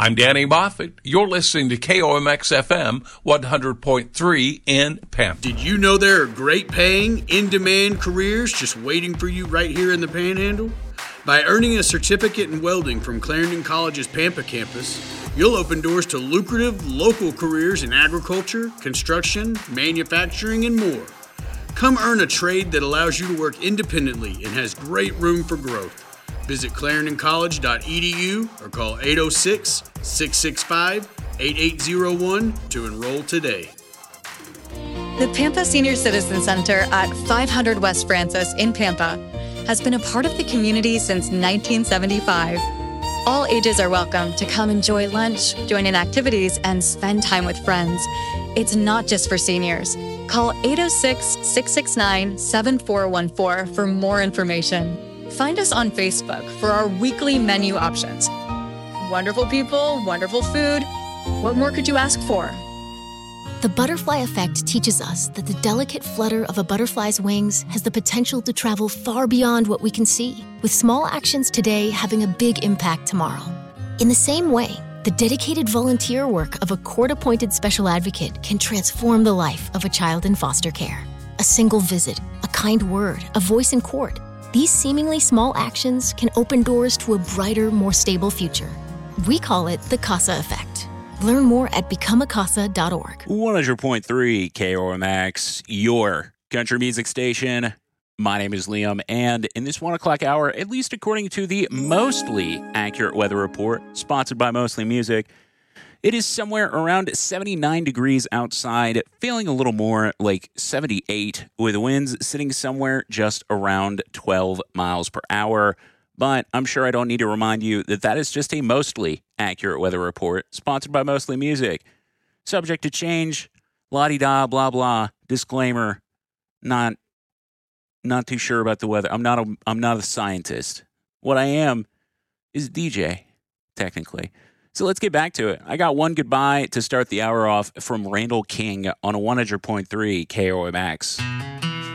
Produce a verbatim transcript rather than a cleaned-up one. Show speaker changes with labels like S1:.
S1: I'm Danny Moffett. You're listening to K O M X F M one hundred point three in Pampa.
S2: Did you know there are great paying, in-demand careers just waiting for you right here in the Panhandle? By earning a certificate in welding from Clarendon College's Pampa campus, you'll open doors to lucrative local careers in agriculture, construction, manufacturing, and more. Come earn a trade that allows you to work independently and has great room for growth. Visit clarendon college dot e d u or call eight oh six, six six five, eight eight oh one to enroll today.
S3: The Pampa Senior Citizen Center at five hundred West Francis in Pampa has been a part of the community since nineteen seventy-five. All ages are welcome to come enjoy lunch, join in activities, and spend time with friends. It's not just for seniors. Call eight oh six, six six nine, seven four one four for more information. Find us on Facebook for our weekly menu options. Wonderful people, wonderful food. What more could you ask for?
S4: The butterfly effect teaches us that the delicate flutter of a butterfly's wings has the potential to travel far beyond what we can see, with small actions today having a big impact tomorrow. In the same way, the dedicated volunteer work of a court-appointed special advocate can transform the life of a child in foster care. A single visit, a kind word, a voice in court. These seemingly small actions can open doors to a brighter, more stable future. We call it the CASA Effect. Learn more at become a casa dot org.
S5: one hundred point three K O M X, your country music station. My name is Liam, and in this one o'clock hour, at least according to the mostly accurate weather report, sponsored by Mostly Music, it is somewhere around seventy-nine degrees outside, feeling a little more like seventy-eight, with winds sitting somewhere just around twelve miles per hour. But I'm sure I don't need to remind you that that is just a mostly accurate weather report, sponsored by Mostly Music. Subject to change, la-di-da, blah, blah, disclaimer, not not too sure about the weather. I'm not a, I'm not a scientist. What I am is a D J, technically. So let's get back to it. I got one goodbye to start the hour off from Randall King on a one hundred point three K O M X.